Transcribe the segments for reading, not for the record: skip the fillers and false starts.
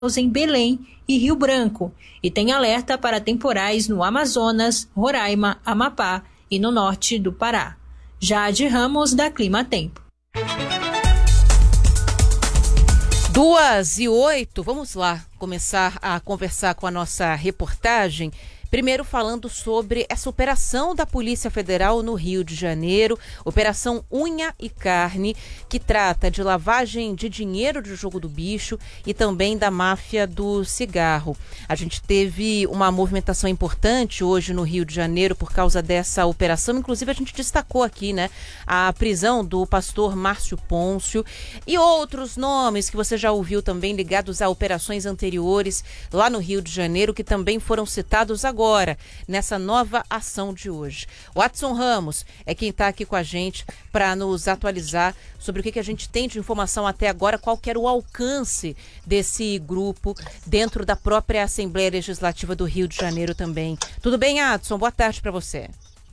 em Belém e Rio Branco e tem alerta para temporais no Amazonas, Roraima, Amapá e no norte do Pará. Jade Ramos, da Clima Tempo. 2h08, vamos lá começar a conversar com a nossa reportagem. Primeiro falando sobre essa operação da Polícia Federal no Rio de Janeiro, Operação Unha e Carne, que trata de lavagem de dinheiro do jogo do bicho e também da máfia do cigarro. A gente teve uma movimentação importante hoje no Rio de Janeiro por causa dessa operação, inclusive a gente destacou aqui, né, a prisão do pastor Márcio Pôncio e outros nomes que você já ouviu também ligados a operações anteriores lá no Rio de Janeiro, que também foram citados agora nessa nova ação de hoje. Watson Ramos é quem está aqui com a gente para nos atualizar sobre o que a gente tem de informação até agora, qual que era o alcance desse grupo dentro da própria Assembleia Legislativa do Rio de Janeiro também. Tudo bem, Watson? Boa tarde para você.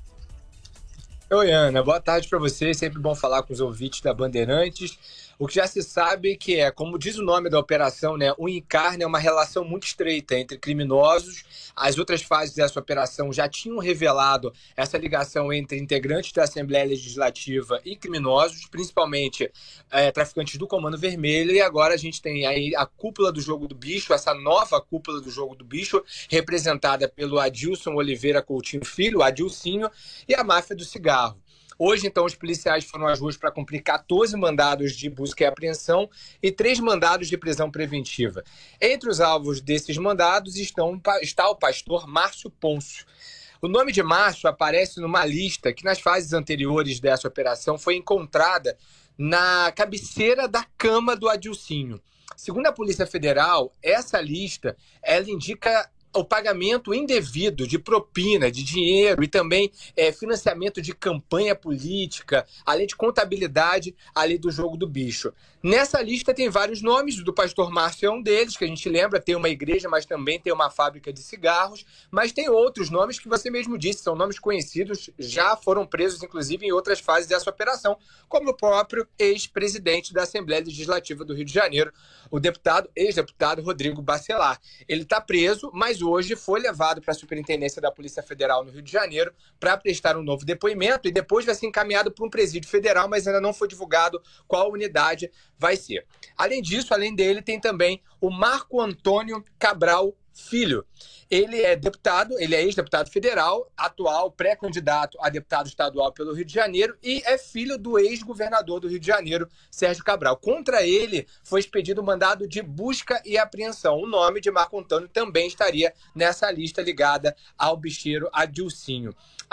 Oi, Ana. Boa tarde para você. Sempre bom falar com os ouvintes da Bandeirantes. O que já se sabe que é, como diz o nome da operação, né, unha e carne é uma relação muito estreita entre criminosos. As outras fases dessa operação já tinham revelado essa ligação entre integrantes da Assembleia Legislativa e criminosos, principalmente traficantes do Comando Vermelho. E agora a gente tem aí a cúpula do jogo do bicho, essa nova cúpula do jogo do bicho, representada pelo Adilson Oliveira Coutinho Filho, o Adilcinho, e a máfia do cigarro. Hoje, então, os policiais foram às ruas para cumprir 14 mandados de busca e apreensão e 3 mandados de prisão preventiva. Entre os alvos desses mandados está o pastor Márcio Pôncio. O nome de Márcio aparece numa lista que, nas fases anteriores dessa operação, foi encontrada na cabeceira da cama do Adilcinho. Segundo a Polícia Federal, essa lista ela indica o pagamento indevido de propina, de dinheiro e também financiamento de campanha política, além de contabilidade ali do jogo do bicho. Nessa lista tem vários nomes, do pastor Márcio é um deles, que a gente lembra, tem uma igreja, mas também tem uma fábrica de cigarros, mas tem outros nomes que você mesmo disse, são nomes conhecidos, já foram presos inclusive em outras fases dessa operação, como o próprio ex-presidente da Assembleia Legislativa do Rio de Janeiro, o ex-deputado Rodrigo Bacelar. Ele está preso, mas hoje foi levado para a Superintendência da Polícia Federal no Rio de Janeiro para prestar um novo depoimento e depois vai ser encaminhado para um presídio federal, mas ainda não foi divulgado qual unidade vai ser. Além disso, além dele, tem também o Marco Antônio Cabral Filho. Ele é ex-deputado federal, atual pré-candidato a deputado estadual pelo Rio de Janeiro e é filho do ex-governador do Rio de Janeiro, Sérgio Cabral. Contra ele foi expedido um mandado de busca e apreensão. O nome de Marco Antônio também estaria nessa lista ligada ao bicheiro Adilcinho.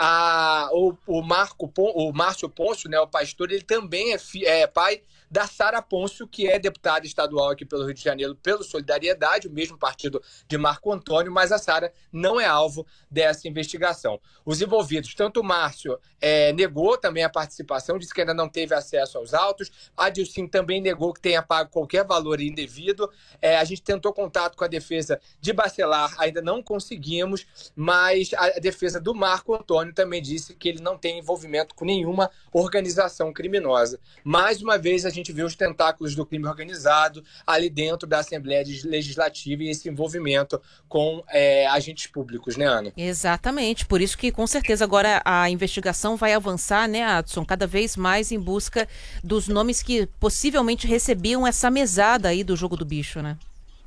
O Márcio Pôncio, né, o pastor, ele também é pai da Sara Pôncio, que é deputada estadual aqui pelo Rio de Janeiro pelo Solidariedade, o mesmo partido de Marco Antônio, mas a Sara não é alvo dessa investigação. Os envolvidos, tanto o Márcio negou também a participação, disse que ainda não teve acesso aos autos, a Dilcim também negou que tenha pago qualquer valor indevido. A gente tentou contato com a defesa de Bacelar, ainda não conseguimos, mas a defesa do Marco Antônio também disse que ele não tem envolvimento com nenhuma organização criminosa. Mais uma vez, a gente vê os tentáculos do crime organizado ali dentro da Assembleia Legislativa e esse envolvimento com agentes públicos, né, Ana? Exatamente, por isso que com certeza agora a investigação vai avançar, né, Adson, cada vez mais em busca dos nomes que possivelmente recebiam essa mesada aí do jogo do bicho, né?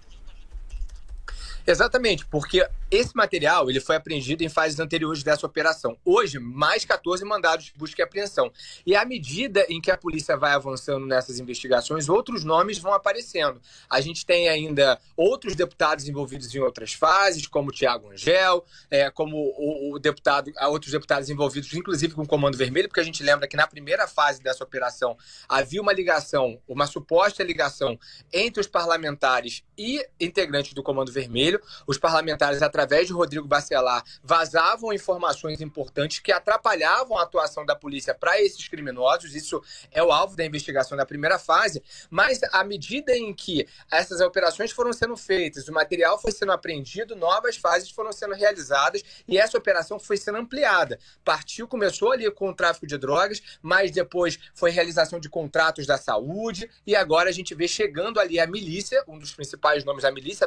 Exatamente, porque esse material ele foi apreendido em fases anteriores dessa operação. Hoje, mais 14 mandados de busca e apreensão. E à medida em que a polícia vai avançando nessas investigações, outros nomes vão aparecendo. A gente tem ainda outros deputados envolvidos em outras fases, como o Tiago Angel, como outros deputados envolvidos, inclusive com o Comando Vermelho, porque a gente lembra que na primeira fase dessa operação havia uma ligação, uma suposta ligação entre os parlamentares e integrantes do Comando Vermelho. dia, os parlamentares, através de Rodrigo Bacelar, vazavam informações importantes que atrapalhavam a atuação da polícia para esses criminosos. Isso é o alvo da investigação da primeira fase, mas à medida em que essas operações foram sendo feitas, o material foi sendo apreendido, novas fases foram sendo realizadas e essa operação foi sendo ampliada. Começou ali com o tráfico de drogas, mas depois foi realização de contratos da saúde e agora a gente vê chegando ali a milícia, um dos principais nomes da milícia,